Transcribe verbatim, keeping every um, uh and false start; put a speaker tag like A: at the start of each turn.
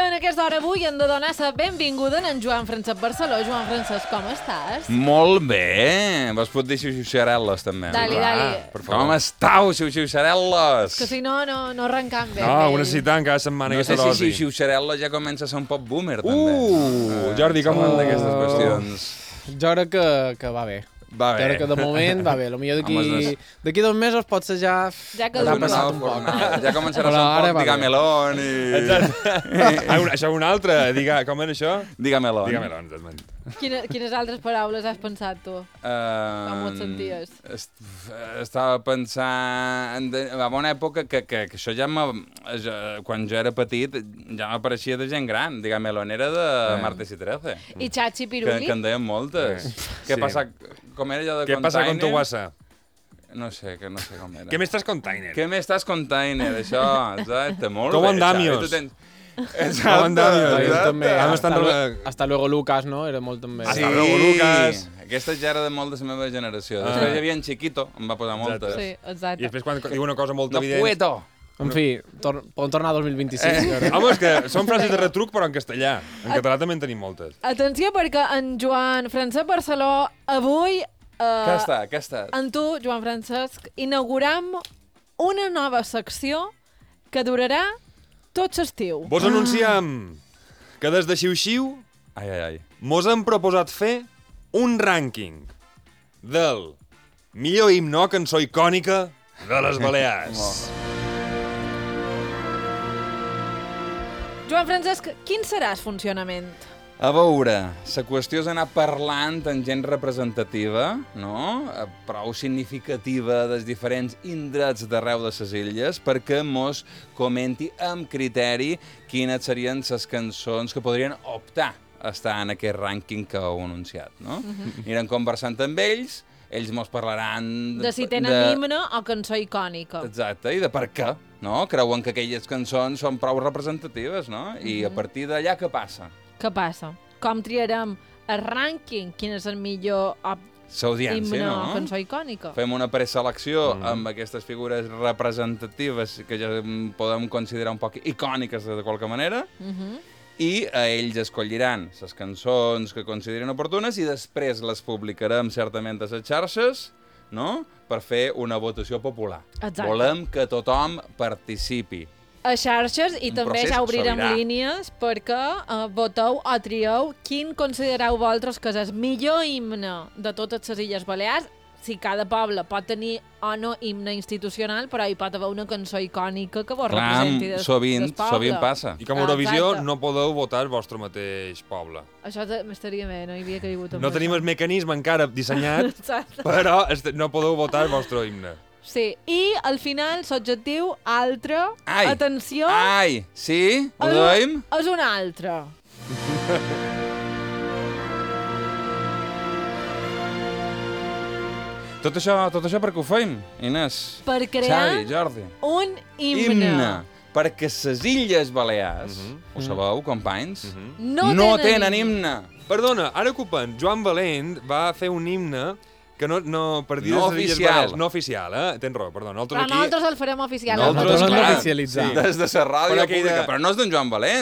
A: en aquesta hora avui hem de donar la benvinguda a en Joan Francesc Barceló. Joan Francesc, com estàs?
B: Molt bé. Vos puc dir xiu-xiu-xarel·les, també.
A: Dali, dali.
B: Com estàu, xiu-xiu-xarel·les?
A: Que si no, no, no arrencam bé.
C: No, ho necessitem cada setmana,
B: No
C: aquesta
B: sé si
C: dosi.
B: xiu-xiu-xarel·la ja comença a ser un poc boomer, també.
C: Uh, Jordi, com...
B: Parlant d'aquestes qüestions.
D: Jo crec que, que va bé.
B: Va
D: Jo crec
B: bé.
D: que de moment va bé. Potser
B: Home,
D: d'aquí d'aquí dos mesos potser ja...
A: Ja que
D: haurà
A: el-
D: passat
B: nova
D: un poc.
B: fornada. Ja començarà a
D: Però
B: ser un
D: ara
B: poc
D: va bé.
B: digamelón i...
C: Exacte. Ah, un- això un altre. Diga, com era això?
B: Digamelón.
C: Digamelon, exactament.
A: Quina, quines altres paraules has pensat, tu?
B: Uh,
A: Com ho senties?
B: Est estava pensant... De, va haver una època que, que, que això ja m'ha... ja- Quan jo era petit ja m'apareixia de gent gran. Digamelón era de
C: Eh.
B: Martes i Trece.
A: I Chachi
B: Que,
A: Piruli?
B: que en deien moltes.
C: Eh.
B: Què
C: Sí.
B: passa? Com era allò de
C: Què passa con tu
B: container?
C: guasa?
B: No sé, que no sé com era.
C: Què m'estàs container?
B: Què m'estàs container, això? Exacte, molt
C: Com
B: bé.
C: andamios.
B: Xavi, tu tens...
C: Com andamios.
D: Jo
B: exacte.
D: també.
C: Ah,
D: Hasta,
C: bastant
D: lu
C: re-
D: hasta luego Lucas, no? Era molt també.
C: Hasta luego, Lucas.
B: Aquesta ja era de molt de la meva generació.
C: Ah.
B: Després hi havia en Chiquito, em va posar moltes.
A: Sí,
C: I
A: exacte.
C: després quan diu una cosa molt
B: No
C: evident...
B: puedo.
D: En fi, tor podem tornar a dos mil vint-i-sis.
B: Eh.
D: jo crec.
C: Home, és que són frases de retruc, però en castellà. En català també en tenim moltes.
A: Atenció, perquè en Joan Francesc Barceló avui...
B: Què
A: Eh,
B: està? Què està?
A: en tu, Joan Francesc, inauguram una nova secció que durarà tot l'estiu.
C: Vos anunciem que des de Xiu-Xiu
B: Ai, ai, ai.
C: mos hem proposat fer un rànquing del millor himne o cançó icònica de les Balears.
A: Joan Francesc, quin serà el funcionament?
B: A veure, la qüestió és anar parlant amb gent representativa, no? Eh, prou significativa dels diferents indrets d'arreu de les illes perquè mos comenti amb criteri quines serien les cançons que podrien optar a estar en aquest rànquing que heu anunciat, no? Anirem conversant amb ells, ells mos parlaran...
A: De si tenen
B: de-
A: himne o cançó icònica.
B: Exacte, i de per què, no? Creuen que aquelles cançons són prou representatives, no? I a partir d'allà què passa?
A: Què passa? Com triarem el rànquing? Quin és el millor op-
B: L'audiència,
A: himne o
B: no?
A: cançó icònica?
B: Fem una preselecció mm. amb aquestes figures representatives que ja mm, podem considerar un poc icòniques de qualque manera,
A: Uh -huh.
B: i a ells escolliran les cançons que considerin oportunes i després les publicarem certament a les xarxes, no?, per fer una votació popular.
A: Exacte.
B: Volem que tothom participi.
A: A xarxes i
B: Un
A: també
B: procés
A: ja obrirem
B: sobirà.
A: línies perquè uh, voteu o trieu quin considereu vosaltres que és el millor himne de totes les Illes Balears. Si cada poble pot tenir o no himne institucional, però hi pot haver una cançó icònica que vos
B: Clar,
A: representi des,
B: sovint,
A: des poble.
B: sovint passa.
C: I com a
A: Ah,
C: Eurovisió
A: exacte.
C: no podeu votar el vostre mateix poble.
A: Això te- m'estaria bé, no hi havia caigut amb
C: No tenim
A: això.
C: el mecanisme encara dissenyat,
A: Exacte.
C: però est- no podeu votar el vostre himne.
A: Sí, i al final l'objectiu altre,
B: Ai,
A: atenció,
B: Ai, sí? Ho
A: és,
B: deim?
A: un- és un altre.
B: Tot això, tot això per què ho feim, Inés?
A: Per crear
B: Xavi, Jordi.
A: un himne.
B: Himne. Perquè les Illes Balears, ho sabeu, companys,
A: No,
B: no
A: tenen,
B: tenen himne.
C: Perdona, ara que ho pen, Joan Valent va fer un himne que no, no per dir
B: No
C: des de les Illes
B: oficial.
C: Balears, no oficial, eh? Tens raó, perdó. Nosaltres
A: Però
C: aquí...
A: nosaltres el farem oficial.
B: Nosaltres,
D: Nosaltres l'hem
B: clar,
D: d'oficialitzar.
B: Des de la ràdio
C: Però aquella-
B: pública, però no és d'en Joan Valent.